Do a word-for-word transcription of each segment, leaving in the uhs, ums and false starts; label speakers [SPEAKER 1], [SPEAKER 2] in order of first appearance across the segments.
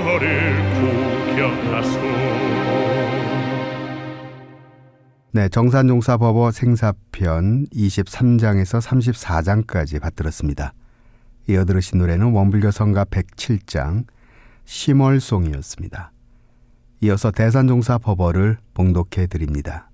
[SPEAKER 1] 저를 구경하소.
[SPEAKER 2] 네, 정산종사법어 생사편 이십삼 장에서 삼십사 장까지 받들었습니다. 이어 들으신 노래는 원불교 성가 백칠 장 심월송이었습니다. 이어서 대산종사법어를 봉독해 드립니다.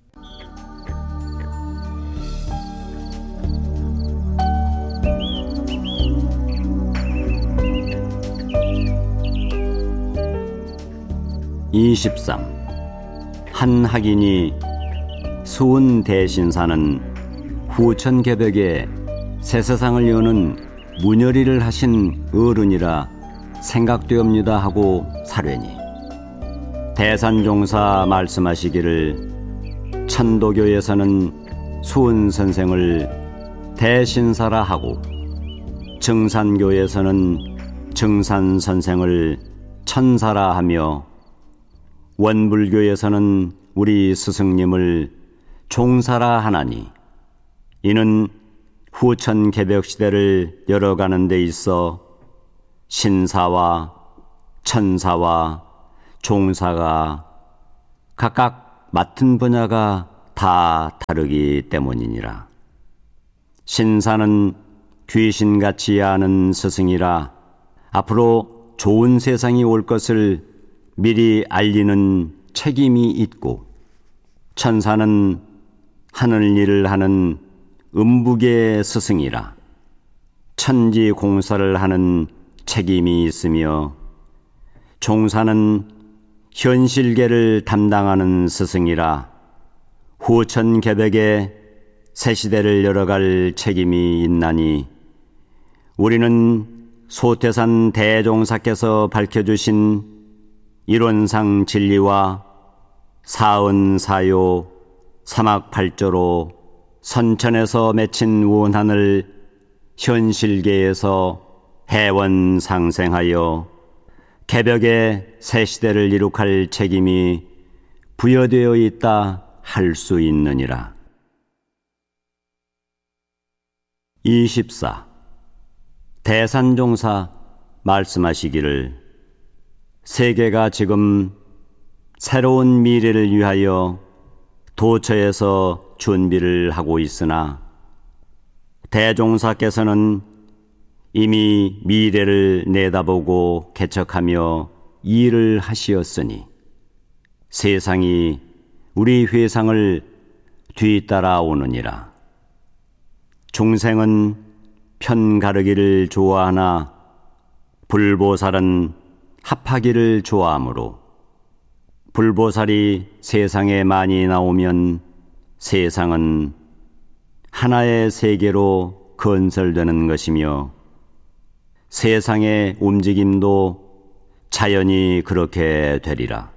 [SPEAKER 3] 이십삼. 한 학인이 수은 대신사는 후천개벽에 새세상을 여는 문열이를 하신 어른이라 생각되옵니다 하고 사뢰니, 대산종사 말씀하시기를 천도교에서는 수은 선생을 대신사라 하고 증산교에서는 증산 선생을 천사라 하며 원불교에서는 우리 스승님을 종사라 하나니, 이는 후천 개벽 시대를 열어가는 데 있어 신사와 천사와 종사가 각각 맡은 분야가 다 다르기 때문이니라. 신사는 귀신같이 아는 스승이라 앞으로 좋은 세상이 올 것을 미리 알리는 책임이 있고, 천사는 하늘 일을 하는 음북의 스승이라 천지 공사를 하는 책임이 있으며, 종사는 현실계를 담당하는 스승이라 후천 개벽에 새 시대를 열어갈 책임이 있나니, 우리는 소태산 대종사께서 밝혀주신 일원상 진리와 사은사요 사막팔조로 선천에서 맺힌 원한을 현실계에서 해원상생하여 개벽의 새 시대를 이룩할 책임이 부여되어 있다 할 수 있느니라. 이십사. 대산종사 말씀하시기를 세계가 지금 새로운 미래를 위하여 도처에서 준비를 하고 있으나, 대종사께서는 이미 미래를 내다보고 개척하며 일을 하시었으니 세상이 우리 회상을 뒤따라오느니라. 중생은 편가르기를 좋아하나 불보살은 합하기를 좋아하므로, 불보살이 세상에 많이 나오면 세상은 하나의 세계로 건설되는 것이며, 세상의 움직임도 자연히 그렇게 되리라.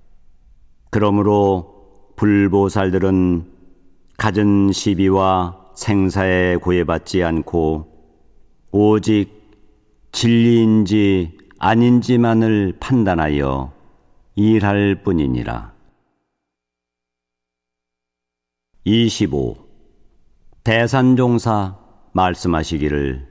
[SPEAKER 3] 그러므로 불보살들은 갖은 시비와 생사에 구애받지 않고 오직 진리인지 아닌지만을 판단하여 일할 뿐이니라. 이십오. 대산종사 말씀하시기를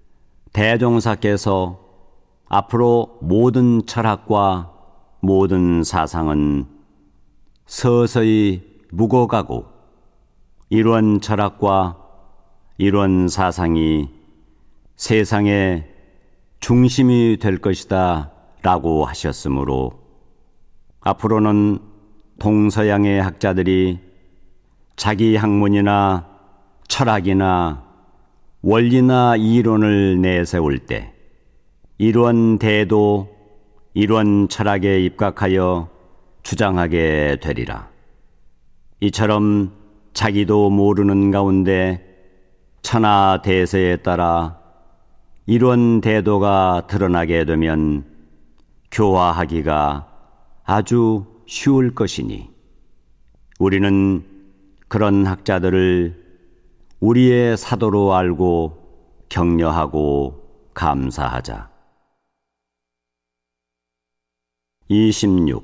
[SPEAKER 3] 대종사께서 앞으로 모든 철학과 모든 사상은 서서히 묵어가고 이런 철학과 이런 사상이 세상의 중심이 될 것이다 라고 하셨으므로, 앞으로는 동서양의 학자들이 자기 학문이나 철학이나 원리나 이론을 내세울 때 이런 대도 이런 철학에 입각하여 주장하게 되리라. 이처럼 자기도 모르는 가운데 천하 대세에 따라 이런 대도가 드러나게 되면 교화하기가 아주 쉬울 것이니, 우리는 그런 학자들을 우리의 사도로 알고 격려하고 감사하자. 이십육.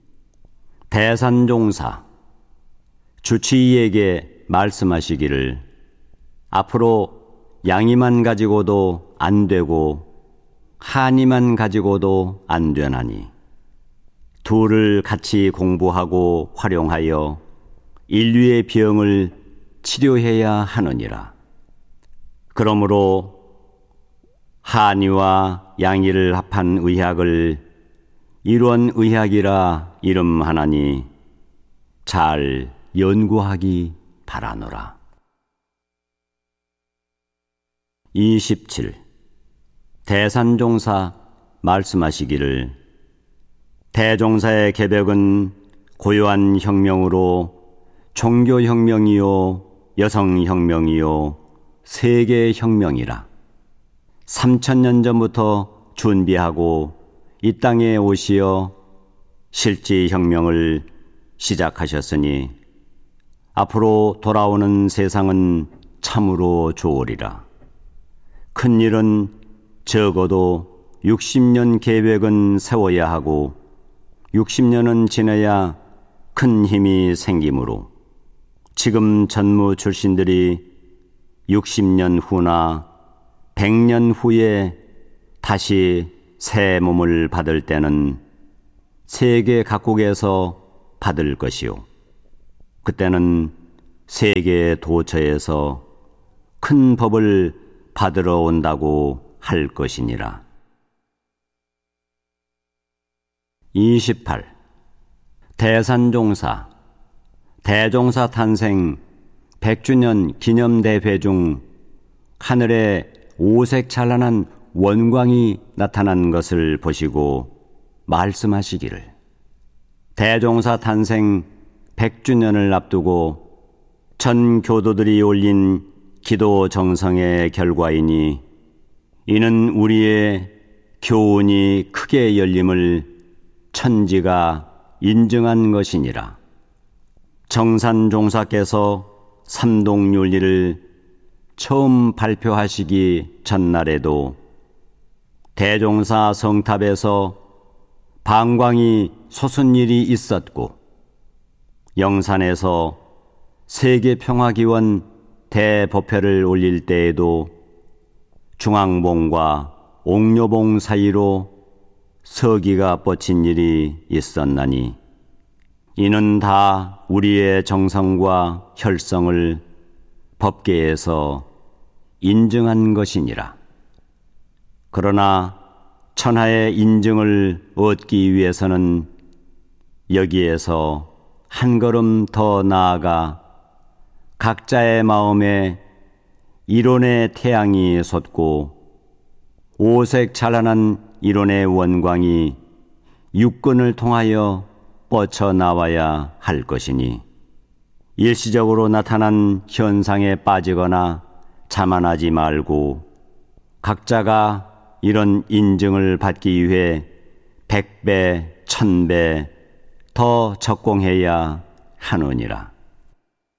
[SPEAKER 3] 대산종사 주치의에게 말씀하시기를 앞으로 양이만 가지고도 안 되고 한이만 가지고도 안 되나니, 둘을 같이 공부하고 활용하여 인류의 병을 치료해야 하느니라. 그러므로 한의와 양의를 합한 의학을 일원의학이라 이름하나니 잘 연구하기 바라노라. 이십칠. 대산종사 말씀하시기를 대종사의 계백은 고요한 혁명으로 종교혁명이요 여성혁명이요 세계혁명이라. 삼천 년 전부터 준비하고 이 땅에 오시어 실지혁명을 시작하셨으니 앞으로 돌아오는 세상은 참으로 좋으리라. 큰일은 적어도 육십 년 계획은 세워야 하고 육십 년은 지나야 큰 힘이 생기므로 지금 전무 출신들이 육십 년 후나 백 년 후에 다시 새 몸을 받을 때는 세계 각국에서 받을 것이요. 그때는 세계 도처에서 큰 법을 받으러 온다고 할 것이니라. 이십팔. 대산종사 대종사 탄생 백 주년 기념대회 중 하늘에 오색 찬란한 원광이 나타난 것을 보시고 말씀하시기를 대종사 탄생 백 주년을 앞두고 전 교도들이 올린 기도 정성의 결과이니 이는 우리의 교훈이 크게 열림을 천지가 인정한 것이니라. 정산종사께서 삼동윤리를 처음 발표하시기 전날에도 대종사 성탑에서 방광이 솟은 일이 있었고 영산에서 세계평화기원 대법회를 올릴 때에도 중앙봉과 옥녀봉 사이로 서기가 뻗친 일이 있었나니 이는 다 우리의 정성과 혈성을 법계에서 인정한 것이니라. 그러나 천하의 인증을 얻기 위해서는 여기에서 한 걸음 더 나아가 각자의 마음에 이론의 태양이 솟고 오색 찬란한 이론의 원광이 육근을 통하여 뻗쳐나와야 할 것이니 일시적으로 나타난 현상에 빠지거나 자만하지 말고 각자가 이런 인증을 받기 위해 백배, 천배 더 적공해야 하느니라.